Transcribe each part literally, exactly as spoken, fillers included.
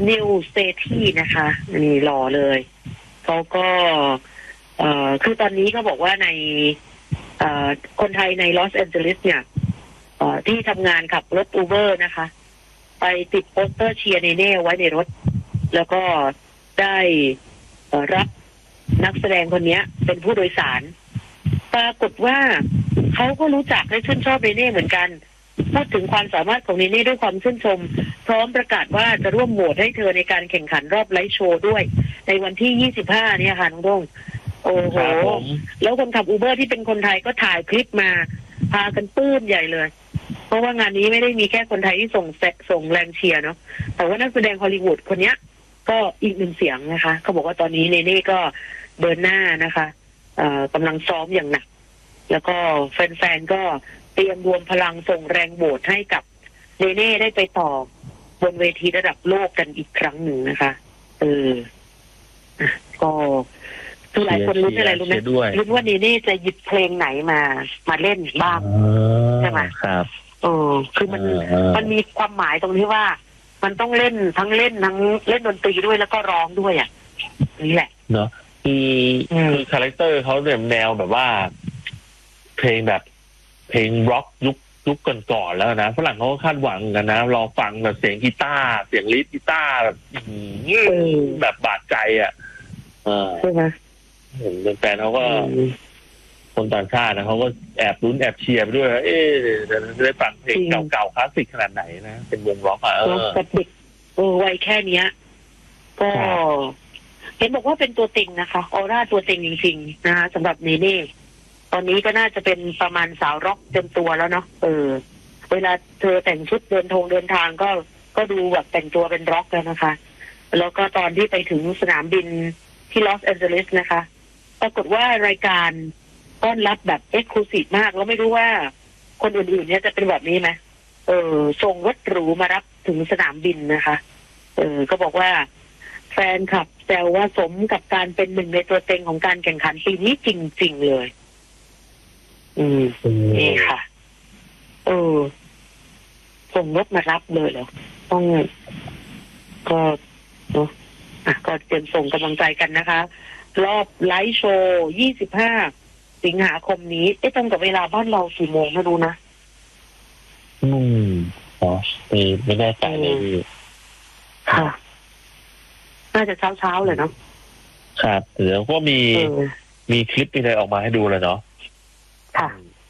นิวสเตที่นะคะนี่หล่อเลยเขาก็เอ่อคือตอนนี้เขาบอกว่าในเอ่อคนไทยในลอสแอนเจลิสเนี่ยเอ่อที่ทำงานขับรถอูเบอร์นะคะไปติดโปสเตอร์เชียร์เนเน่ไว้ในรถแล้วก็ได้รับนักแสดงคนนี้เป็นผู้โดยสารปรากฏว่าเขาก็รู้จักและชื่นชอบเนเน่เหมือนกันพูดถึงความสามารถของเนเน่ด้วยความชื่นชมพร้อมประกาศว่าจะร่วมโหวตให้เธอในการแข่งขันรอบไลฟ์โชว์ด้วยในวันที่ยี่สิบห้าเนี่ยค่ะน้องดงโอ้โหแล้วคนขับอูเบอร์ที่เป็นคนไทยก็ถ่ายคลิปมาพากันปื้มใหญ่เลยเพราะว่างานนี้ไม่ได้มีแค่คนไทยที่ส่งส่งแรงเชียร์เนาะแต่ว่านักแสดงฮอลลีวูดคนนี้ก็อีกหนึ่งเสียงนะคะเขาบอกว่าตอนนี้เนเน่ก็เดินหน้านะคะเอ่อกำลังซ้อมอย่างหนักแล้วก็แฟนๆก็เตรียมรวมพลังส่งแรงโหวตให้กับเนเน่ได้ไปต่อบนเวทีระดับโลกกันอีกครั้งหนึ่งนะคะเออก็คือหลายคนรู้อะไรรู้ไหมรู้ว่าเนเน่จะหยิบเพลงไหนมามาเล่นบ้างใช่ไหมครับเออคือมันมันมีความหมายตรงที่ว่ามันต้องเล่นทั้งเล่นทั้งเล่นดนตรีด้วยแล้วก็ร้องด้วยอ่ะนี่แหละเนาะคือคือคาแรคเตอร์เขาแบบแนวแบบว่าเพลงแบบเพลงร็อกยุคยุคก่อนๆแล้วนะฝรั่งเขาก็คาดหวังกันนะรอฟังแบบเสียงกีตาร์เสียงลีดกีตาร์แบบแบบบาดใจอ่ะใช่ไหมเห็นแฟนเขาก็คนต่างชาตินะเขาก็แอบลุ้นแอบเชียร์ไปด้วยเอ๊ะจะได้ฟังเพลงเก่าๆคลาสสิกขนาดไหนนะเป็นวงร็อกอ่ะเออกับเด็กเออวัยแค่เนี้ยก็เห็นบอกว่าเป็นตัวเต็งนะคะออร่าตัวเต็งจริงๆนะคะสำหรับเนเน่ตอนนี้ก็น่าจะเป็นประมาณสาวร็อกเต็มตัวแล้วเนาะเออเวลาเธอแต่งชุดเดินทงเดินทางก็ก็ดูแบบแต่งตัวเป็นร็อกแล้วนะคะแล้วก็ตอนที่ไปถึงสนามบินที่ลอสแอนเจลิสนะคะปรากฏว่ารายการต้อนรับแบบเอ็กซ์คลูซีฟมากแล้วไม่รู้ว่าคนอื่นๆเนี่ยจะเป็นแบบนี้ไหมเออส่งรถหรูมารับถึงสนามบินนะคะเออก็บอกว่าแฟนคลับแซวว่าสมกับการเป็นหนึ่งในตัวเต็งของการแข่งขันปีนี้จริงๆเลยอืมนี่ค่ะเออส่งรถมารับเลยเหรอต้องก็เนาะอ่ะก็เตรียมส่งกำลังใจกันนะคะรอบไลฟ์โชว์ยี่สิบห้าสิงหาคมนี้เอ๊ะตรงกับเวลาบ้านเรากี่โมงไม่รู้นะอืมอ๋อไม่ไม่แน่ใจเลยพี่ค่ะน่าจะเช้าเช้าเลยเนาะครับเดี๋ยวก็มีมีคลิปอะไรออกมาให้ดูเลยเนาะค่ะ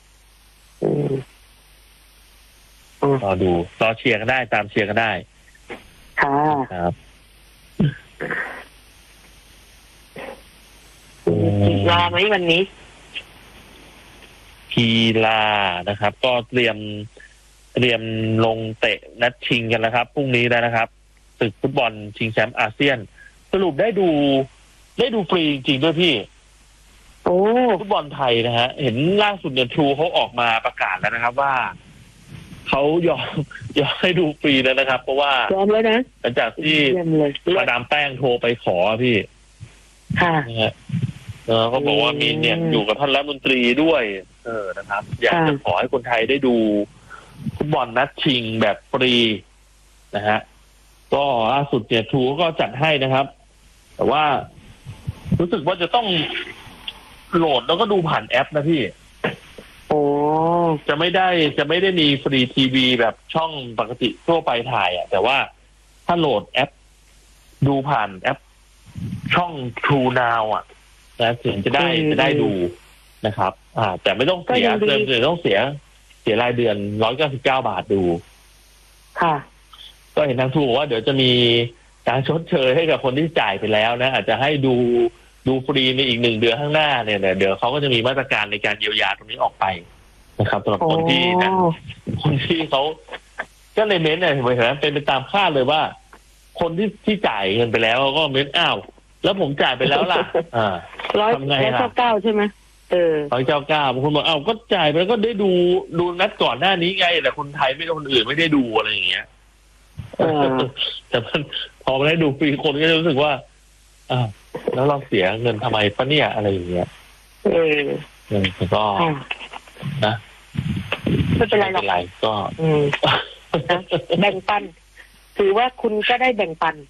รอดูรอเชียร์กันได้ตามเชียร์กันได้ค่ะครับกีฬาไหมวันนี้กีฬานะครับ ก็เตรียมเตรียมลงเตะนัดชิงกันแล้วครับพรุ่งนี้แล้วนะครับศึกฟุตบอลชิงแชมป์อาเซียนสรุปได้ดูได้ดูฟรีจริงๆด้วยพี่โอ้ฟุตบอลไทยนะฮะเห็นล่าสุดเนี่ยทรูเขาออกมาประกาศแล้วนะครับว่าเขายอมยอมให้ดูฟรีแล้วนะครับเพราะว่ายอมแล้วนะหลังจากที่มาดามแป้งโทรไปขอพี่ค่ะนะฮะแล้วก็บอกว่ามีเนี่ยอยู่กับท่านรัฐมนตรีด้วยเออนะครับอยากจะขอให้คนไทยได้ดูฟุตบอลนัดชิงแบบฟรีนะฮะก็ล่าสุดเนี่ยทรูก็จัดให้นะครับแต่ว่ารู้สึกว่าจะต้องโหลดแล้วก็ดูผ่านแอปนะพี่โอ้จะไม่ได้จะไม่ได้มีฟรีทีวีแบบช่องปกติทั่วไปถ่ายอ่ะแต่ว่าถ้าโหลดแอปดูผ่านแอปช่อง True Now อ่ะนะถึงจะได้จะได้ดูนะครับอ่าแต่ไม่ต้องเสียเติมเลยต้องเสียเสียรายเดือนหนึ่งร้อยเก้าสิบเก้าบาทดูค่ะก็เห็นทางทรูบอกว่าเดี๋ยวจะมีการชดเชยให้กับคนที่จ่ายไปแล้วนะอาจจะให้ดูดูฟรีในอีกหนึ่งเดือนข้างหน้าเนี่ยเดี๋ยวเขาก็จะมีมาตรการในการเยียวยาตรงนี้ออกไปนะครับสำหรับคนที่นะคนที่เขาก็ในเม้นต์เนี่ยเห็นไหมเป็นไปตามคาดเลยว่าคนที่ที่จ่ายเงินไปแล้วก็เม้นอ้าวแล้วผมจ่ายไปแล้วล่ะอ่าร้อยร้อยเก้าเก้าใช่ไหมเออร้อยเก้าเก้าบางคนบอกอ้าวก็จ่ายไปแล้วก็ได้ดูดูนัดก่อนหน้านี้ไงแต่คนไทยไม่ได้คนอื่นไม่ได้ดูอะไรอย่างเงี้ยแต่มันพอมาได้ดูฟรีคนก็จะรู้สึกว่าอ้าวแล้วเราเสียเงินทำไมปะเนี่ยอะไรอย่างเงี้ยเออแต่ก็นะไม่เป็นไรหรอกก็แบ่งปันถือว่าคุณก็ได้แบ่งปัน